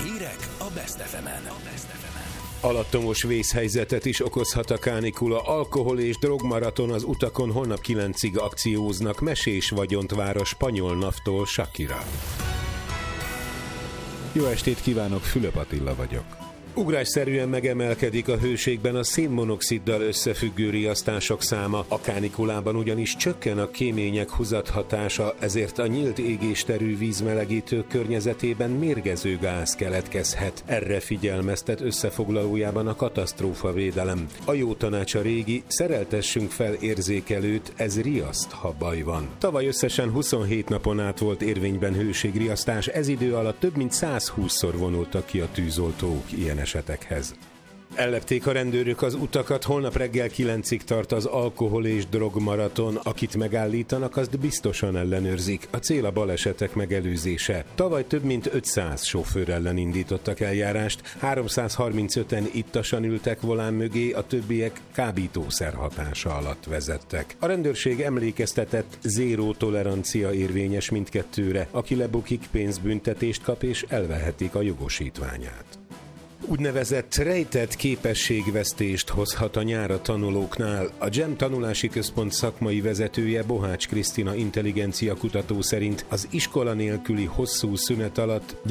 Hírek a Best FM-en. Alattomos vészhelyzetet is okozhat a kánikula. Alkohol és drogmaraton az utakon holnap 9-ig akcióznak. Mesés vagyont vár a spanyol NAV-tól Shakira. Jó estét kívánok, Fülöp Attila vagyok. Ugrásszerűen megemelkedik a hőségben a szénmonoxiddal összefüggő riasztások száma. A kánikulában ugyanis csökken a kémények húzathatása, ezért a nyílt égésterű vízmelegítők környezetében mérgező gáz keletkezhet. Erre figyelmeztet összefoglalójában a katasztrófavédelem. A jó tanács a régi, szereltessünk fel érzékelőt, ez riaszt, ha baj van. Tavaly összesen 27 napon át volt érvényben hőségriasztás, ez idő alatt több mint 120-szor vonultak ki a tűzoltók ilyen esetekhez. Ellepték a rendőrök az utakat, holnap reggel 9-ig tart az alkohol és drogmaraton. Akit megállítanak, azt biztosan ellenőrzik. A cél a balesetek megelőzése. Tavaly több mint 500 sofőr ellen indítottak eljárást, 335-en ittasan ültek volán mögé, a többiek kábítószer hatása alatt vezettek. A rendőrség emlékeztetett, zéró tolerancia érvényes mindkettőre. Aki lebukik, pénzbüntetést kap és elvehetik a jogosítványát. Úgynevezett rejtett képességvesztést hozhat a nyár a tanulóknál. A GEM tanulási központ szakmai vezetője, Bohács Krisztina intelligencia kutató szerint az iskola nélküli hosszú szünet alatt